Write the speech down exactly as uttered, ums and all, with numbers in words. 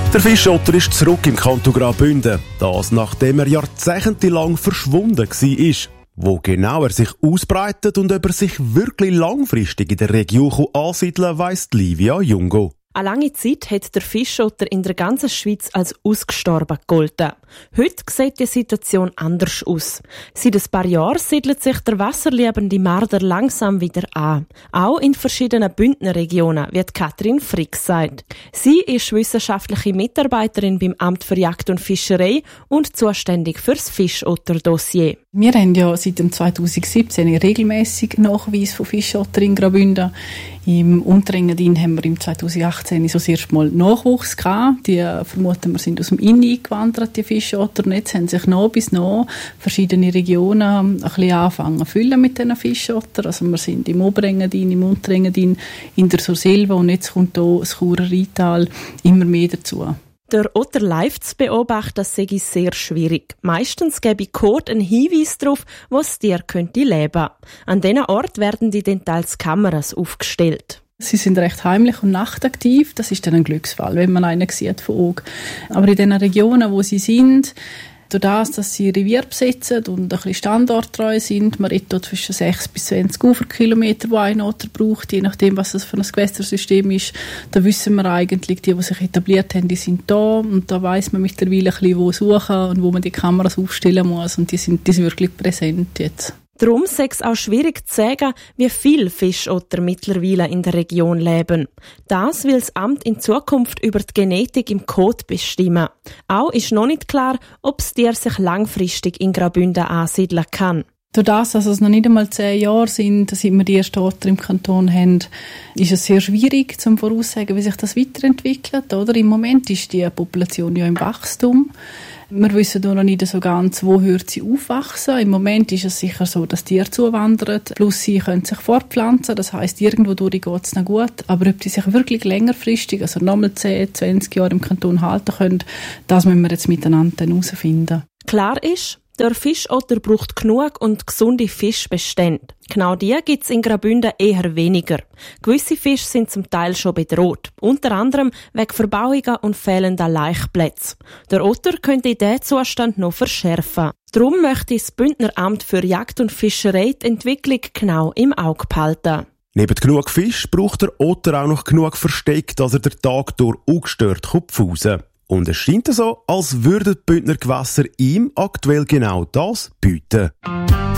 Der Fischotter ist zurück im Kanton Graubünden. Das, nachdem er jahrzehntelang verschwunden war. Wo genau er sich ausbreitet und ob er sich wirklich langfristig in der Region ansiedeln kann, weiss Livia Jungo. Eine lange Zeit hat der Fischotter in der ganzen Schweiz als ausgestorben gegolten. Heute sieht die Situation anders aus. Seit ein paar Jahren siedelt sich der wasserliebende Marder langsam wieder an. Auch in verschiedenen Bündner Regionen, wie Katrin Frick sagt. Sie ist wissenschaftliche Mitarbeiterin beim Amt für Jagd und Fischerei und zuständig für das Fischotter-Dossier. Wir haben ja seit dem zweitausendsiebzehn regelmäßig Nachweis von Fischotter in Graubünden. Im Unterengadin haben wir im zweitausendachtzehn so das erste Mal Nachwuchs gehabt. Die vermuten wir sind aus dem Inn eingewandert, die Fischotter. Und jetzt haben sich noch bis noch verschiedene Regionen ein bisschen angefangen zu füllen mit diesen Fischotter. Also wir sind im Oberengadin, im Unterengadin, in der Surselva und jetzt kommt hier das Churer Rheintal immer mehr dazu. Der Otter live zu beobachten, sei sehr schwierig. Meistens gebe Code einen Hinweis darauf, wo das Tier könnte leben. An diesen Ort werden die dann teils Kameras aufgestellt. Sie sind recht heimlich und nachtaktiv. Das ist dann ein Glücksfall, wenn man einen sieht von oben. Aber in den Regionen, wo sie sind, durch das, dass sie Revier besetzen und ein bisschen standorttreu sind, man etwa zwischen sechs bis zwanzig Uferkilometer, die ein Otter braucht, je nachdem, was das für ein Gewässersystem ist. Da wissen wir eigentlich, die, die sich etabliert haben, die sind da und da weiss man mittlerweile ein bisschen, wo suchen und wo man die Kameras aufstellen muss und die sind, die sind wirklich präsent jetzt. Darum sei es auch schwierig zu sagen, wie viele Fischotter mittlerweile in der Region leben. Das will das Amt in Zukunft über die Genetik im Kot bestimmen. Auch ist noch nicht klar, ob das Tier sich langfristig in Graubünden ansiedeln kann. Durch das, dass es noch nicht einmal zehn Jahre sind, seit wir die ersten Otter im Kanton haben, ist es sehr schwierig zu voraussagen, wie sich das weiterentwickelt. Oder? Im Moment ist die Population ja im Wachstum. Wir wissen noch nicht so ganz, wo hört sie aufwachsen. Im Moment ist es sicher so, dass Tiere zuwandern, plus sie können sich fortpflanzen. Das heisst, irgendwo durch geht es noch gut. Aber ob die sich wirklich längerfristig, also nochmal zehn, zwanzig Jahre im Kanton halten können, das müssen wir jetzt miteinander herausfinden. Klar ist, der Fischotter braucht genug und gesunde Fischbestände. Genau die gibt es in Graubünden eher weniger. Gewisse Fische sind zum Teil schon bedroht, unter anderem wegen Verbauungen und fehlender Laichplätze. Der Otter könnte in diesen Zustand noch verschärfen. Darum möchte das Bündner Amt für Jagd und Fischerei die Entwicklung genau im Auge behalten. Neben genug Fisch braucht der Otter auch noch genug Versteck, dass er den Tag durch ungestört pfusen kann. Und es scheint so, als würden die Bündner Gewässer ihm aktuell genau das bieten.